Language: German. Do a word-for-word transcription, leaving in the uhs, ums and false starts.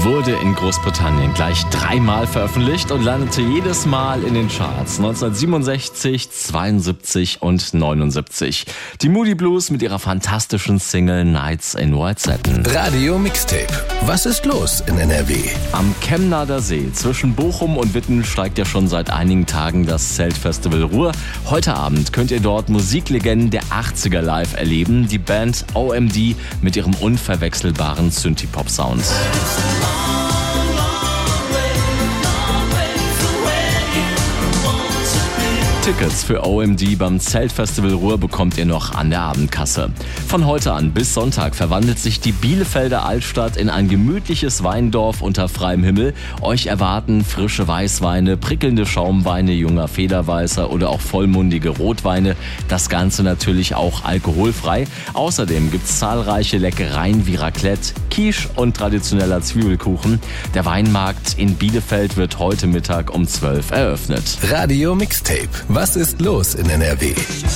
wurde in Großbritannien gleich dreimal veröffentlicht und landete jedes Mal in den Charts. neunzehnhundertsiebenundsechzig, zweiundsiebzig und neunundsiebzig. Die Moody Blues mit ihrer fantastischen Single Nights in White Satin. Radio Mixtape. Was ist los in N R W? Am Chemnader See zwischen Bochum und Witten steigt ja schon seit einigen Tagen das Zeltfestival Ruhr. Heute Abend könnt ihr dort Musiklegenden der achtziger live erleben. Die Band O M D mit ihrem unverwechselbaren Synthie-Pop-Sound. Tickets für O M D beim Zeltfestival Ruhr bekommt ihr noch an der Abendkasse. Von heute an bis Sonntag verwandelt sich die Bielefelder Altstadt in ein gemütliches Weindorf unter freiem Himmel. Euch erwarten frische Weißweine, prickelnde Schaumweine, junger Federweißer oder auch vollmundige Rotweine. Das Ganze natürlich auch alkoholfrei. Außerdem gibt's zahlreiche Leckereien wie Raclette, Quiche und traditioneller Zwiebelkuchen. Der Weinmarkt in Bielefeld wird heute Mittag um zwölf eröffnet. Radio Mixtape. Was ist los in N R W?